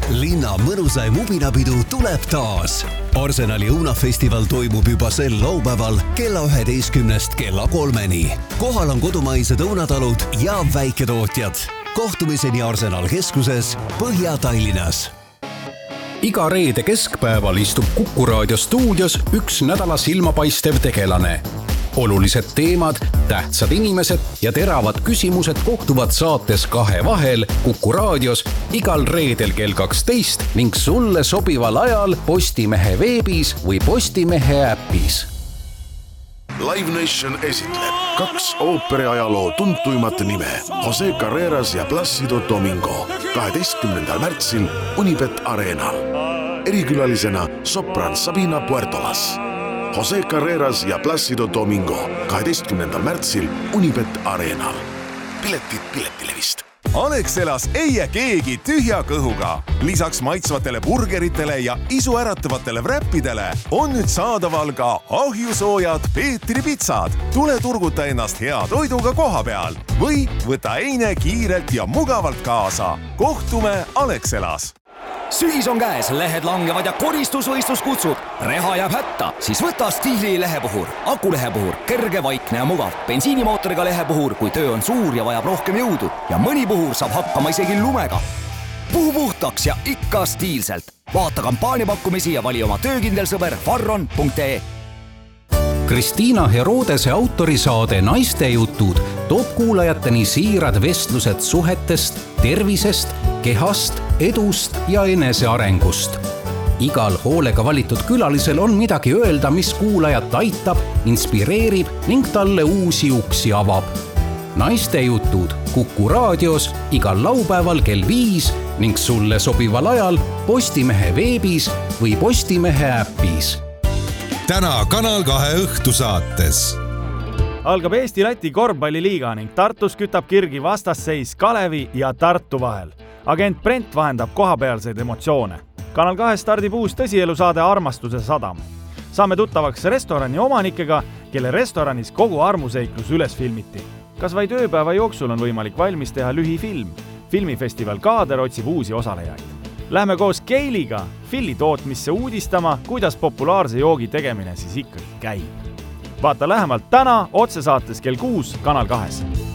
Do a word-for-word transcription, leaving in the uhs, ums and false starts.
linna mõnusaim ubinapidu tuleb taas. Arsenali õunafestival toimub juba sel laupäeval kella üheteistkümnest kella kolmeni. Kohal on kodumaised õunatalud ja väiketootjad. Kohtumiseni Arsenal keskuses Põhja-Tallinnas. Iga reede keskpäeval istub Kuku Raadio stuudios üks nädala silmapaistev tegelane. Olulised teemad, tähtsad inimesed ja teravad küsimused kohtuvad saates Kahe vahel Kuku Raadios igal reedel kell kaksteist ning sulle sobival ajal Postimehe veebis või Postimehe äpis. Live Nation esitleb kaks ooperiajaloo tuntuimat nime Jose Carreras ja Plácido Domingo kaheteistkümnendal märtsil Unibet Arenal. Erikülalisena sopran Sabina Puertolas. Jose Carreras ja Plácido Domingo kaheteistkümnendal märtsil Unibet Arenal. Piletid Piletilevist. Alexelas ei jää keegi tühja kõhuga. Lisaks maitsvatele burgeritele ja isuäratavatele wrappidele on nüüd saadaval ka ahjusoojad Peetri pitsad. Tule turguta ennast hea toiduga koha peal või võta eine kiirelt ja mugavalt kaasa. Kohtume Alexelas. Sügis on käes, lehed langevad ja koristusvõistlus kutsub. Reha jääb hätta, siis võta Stiili lehepuhur. Akulehepuhur, kerge, vaikne ja mugav. Bensiinimootoriga lehepuhur, kui töö on suur ja vajab rohkem jõudu. Ja mõni puhur saab hakkama isegi lumega. Puhu puhtaks ja ikka stiilselt. Vaata kampaaniapakkumisi ja vali oma töökindel sõber farron punkt ee. Kristiina Herodese autorisaade Naistejutud toob kuulajateni siirad vestlused suhetest, tervisest, kehast, edust ja enesearengust. Igal hoolega valitud külalisel on midagi öelda, mis kuulajat aitab, inspireerib ning talle uusi uksi avab. Naistejutud Kuku Raadios igal laupäeval kell viis ning sulle sobival ajal Postimehe veebis või Postimehe äpis. Täna Kanal kahe õhtusaates. Algab Eesti-Läti korvpalliliiga ning Tartus kütab kirgi vastasseis Kalevi ja Tartu vahel. Agent Brent vahendab kohapealseid emotsioone. Kanal kahe stardib uus tõsielusaade Armastuse sadam. Saame tuttavaks restorani omanikega, kelle restoranis kogu armuseiklus üles filmiti. Kas vaid ööpäeva jooksul on võimalik valmis teha lühifilm? Filmifestival Kaader otsib uusi osalejaid. Lähme koos Keiliga Filli tootmisse uudistama, kuidas populaarse joogi tegemine siis ikkagi käib. Vaata lähemalt täna otsesaates kell kuus Kanal kahes.